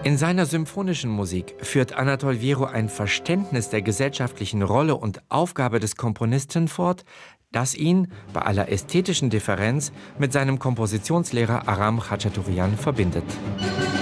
In seiner symphonischen Musik führt Anatol Wierow ein Verständnis der gesellschaftlichen Rolle und Aufgabe des Komponisten fort, das ihn, bei aller ästhetischen Differenz, mit seinem Kompositionslehrer Aram Khachaturian verbindet.